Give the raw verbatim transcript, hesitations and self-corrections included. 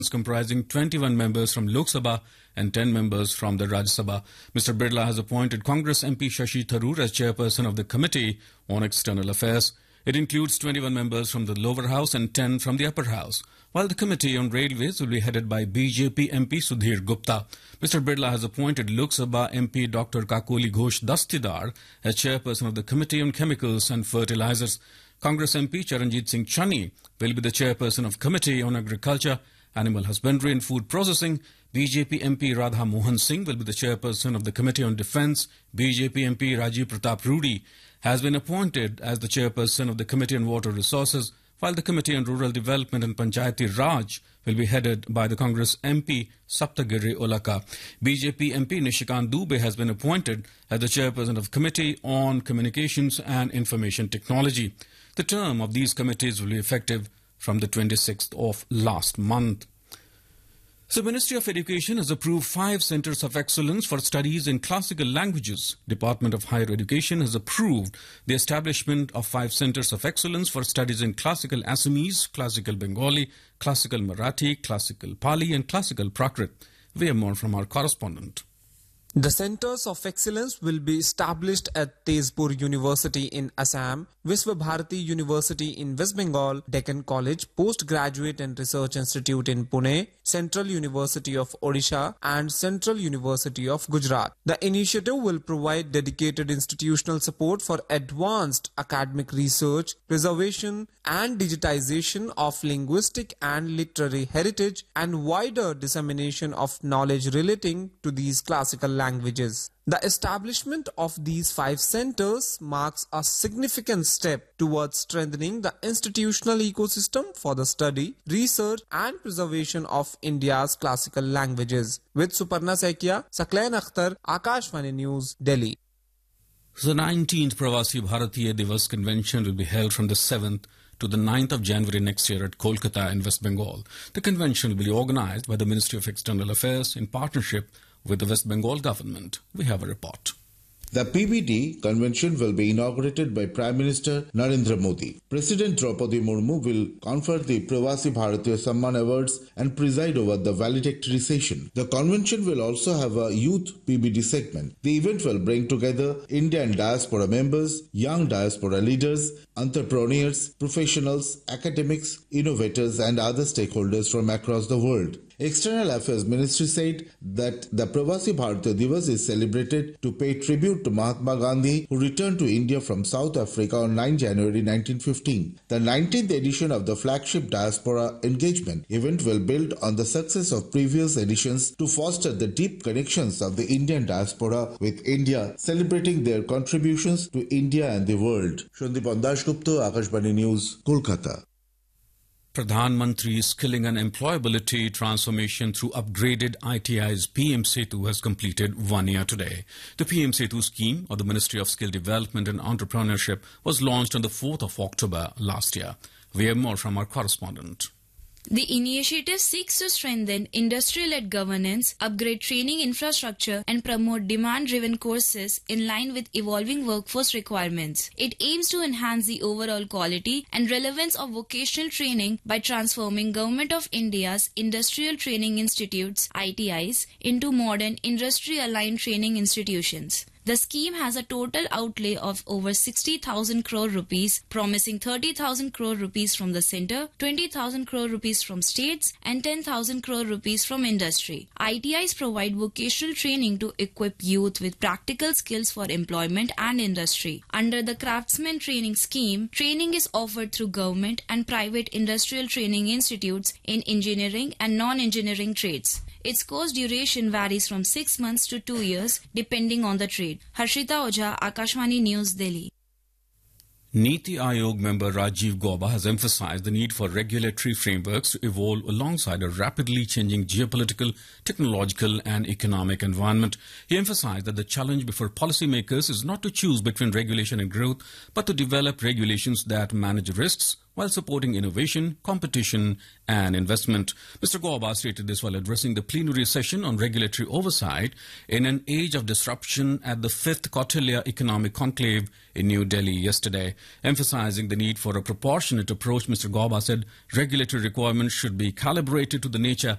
comprising twenty-one members from Lok Sabha and ten members from the Rajya Sabha. Mister Birla has appointed Congress M P Shashi Tharoor as chairperson of the Committee on External Affairs. It includes twenty-one members from the lower house and ten from the upper house, while the Committee on Railways will be headed by B J P M P Sudhir Gupta. Mister Birla has appointed Lok Sabha M P Doctor Kakoli Ghosh Dastidar as chairperson of the Committee on Chemicals and Fertilizers. Congress M P Charanjit Singh Chani will be the chairperson of Committee on Agriculture, Animal Husbandry and Food Processing. B J P M P Radha Mohan Singh will be the chairperson of the Committee on Defence. B J P M P Rajiv Pratap Rudy has been appointed as the chairperson of the Committee on Water Resources, while the Committee on Rural Development and Panchayati Raj will be headed by the Congress M P Saptagiri Olaka. B J P M P Nishikant Dubey has been appointed as the chairperson of Committee on Communications and Information Technology. The term of these committees will be effective from the twenty-sixth of last month. The Ministry of Education has approved five centres of excellence for studies in classical languages. Department of Higher Education has approved the establishment of five centres of excellence for studies in classical Assamese, classical Bengali, classical Marathi, classical Pali and classical Prakrit. We have more from our correspondent. The Centres of Excellence will be established at Tezpur University in Assam, Visva Bharati University in West Bengal, Deccan College Postgraduate and Research Institute in Pune, Central University of Odisha and Central University of Gujarat. The initiative will provide dedicated institutional support for advanced academic research, preservation and digitization of linguistic and literary heritage and wider dissemination of knowledge relating to these classical languages. The establishment of these five centers marks a significant step towards strengthening the institutional ecosystem for the study, research and preservation of India's classical languages. With Suparna Saikia, Saklain Akhtar, Akashvani News, Delhi. The nineteenth Pravasi Bharatiya Divas Convention will be held from the seventh to the ninth of January next year at Kolkata in West Bengal. The convention will be organized by the Ministry of External Affairs in partnership with the West Bengal government. We have a report. The P B D convention will be inaugurated by Prime Minister Narendra Modi. President Draupadi Murmu will confer the Pravasi Bharatiya Samman Awards and preside over the valedictory session. The convention will also have a youth P B D segment. The event will bring together Indian diaspora members, young diaspora leaders, entrepreneurs, professionals, academics, innovators and other stakeholders from across the world. External Affairs Ministry said that the Pravasi Bharatiya Divas is celebrated to pay tribute to Mahatma Gandhi, who returned to India from South Africa on ninth of January nineteen fifteen. The nineteenth edition of the flagship Diaspora Engagement event will build on the success of previous editions to foster the deep connections of the Indian diaspora with India, celebrating their contributions to India and the world. Shundip Dashgupta, Akashvani News, Kolkata. Pradhan Mantri's Skilling and Employability Transformation through Upgraded I T I's P M Setu has completed one year today. The P M Setu scheme of the Ministry of Skill Development and Entrepreneurship was launched on the fourth of October last year. We have more from our correspondent. The initiative seeks to strengthen industry-led governance, upgrade training infrastructure, and promote demand-driven courses in line with evolving workforce requirements. It aims to enhance the overall quality and relevance of vocational training by transforming Government of India's Industrial Training Institutes (I T Is) into modern industry-aligned training institutions. The scheme has a total outlay of over sixty thousand crore rupees, promising thirty thousand crore rupees from the centre, twenty thousand crore rupees from states and ten thousand crore rupees from industry. I T Is provide vocational training to equip youth with practical skills for employment and industry. Under the Craftsman Training Scheme, training is offered through government and private industrial training institutes in engineering and non-engineering trades. Its course duration varies from six months to two years depending on the trade. Harshita Ojha, Akashvani News, Delhi. Niti Aayog member Rajiv Gauba has emphasized the need for regulatory frameworks to evolve alongside a rapidly changing geopolitical, technological and economic environment. He emphasized that the challenge before policymakers is not to choose between regulation and growth, but to develop regulations that manage risks while supporting innovation, competition and investment. Mister Gauba stated this while addressing the plenary session on regulatory oversight in an age of disruption at the fifth Kautilya Economic Conclave in New Delhi yesterday. Emphasizing the need for a proportionate approach, Mister Gauba said regulatory requirements should be calibrated to the nature